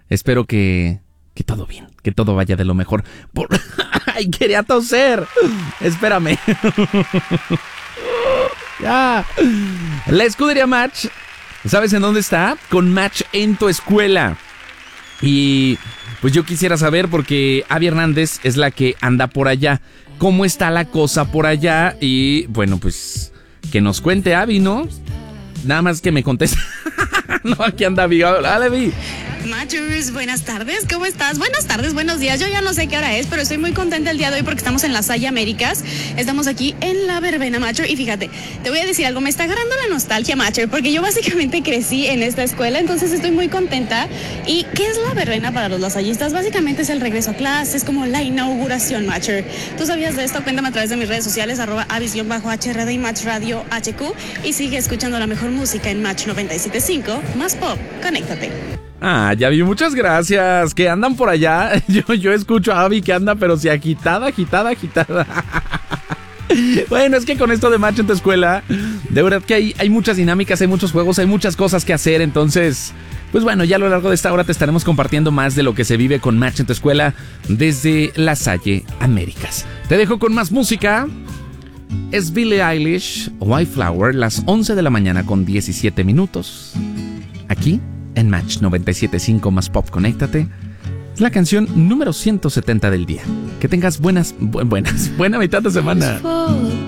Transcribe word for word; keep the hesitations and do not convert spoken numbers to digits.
espero que, que todo bien, que todo vaya de lo mejor. Por... ¡Ay, quería toser! Espérame. Ya. La escudería Match, ¿sabes en dónde está? Con Match en tu escuela. Y pues yo quisiera saber, porque Abby Hernández es la que anda por allá, cómo está la cosa por allá. Y bueno, pues que nos cuente Abby, ¿no? Nada más que me conteste. No, aquí anda Abby. Hola, Abby. Matchers, buenas tardes, ¿cómo estás? Buenas tardes, buenos días, yo ya no sé qué hora es, pero estoy muy contenta el día de hoy porque estamos en la Salle Américas, estamos aquí en la verbena Matcher, y fíjate, te voy a decir algo, me está agarrando la nostalgia Matcher, porque yo básicamente crecí en esta escuela, entonces estoy muy contenta. ¿Y qué es la verbena para los lasallistas? Básicamente es el regreso a clases, es como la inauguración Matcher. ¿Tú sabías de esto? Cuéntame a través de mis redes sociales, arroba avis-H R D y Match Radio H Q, y sigue escuchando la mejor música en Match noventa y siete punto cinco, más pop, conéctate. Ah, ya vi, muchas gracias. Que andan por allá. Yo, yo escucho a Abby que anda, pero si agitada, agitada, agitada. Bueno, es que con esto de Match en tu escuela, de verdad que hay, hay muchas dinámicas, hay muchos juegos, hay muchas cosas que hacer. Entonces, pues bueno, ya a lo largo de esta hora te estaremos compartiendo más de lo que se vive con Match en tu escuela desde la Salle Américas. Te dejo con más música. Es Billie Eilish, White Flower, las once de la mañana con diecisiete minutos. Aquí en Match noventa y siete punto cinco más pop, conéctate. Es la canción número ciento setenta del día. Que tengas buenas, bu- buenas, buena mitad de semana.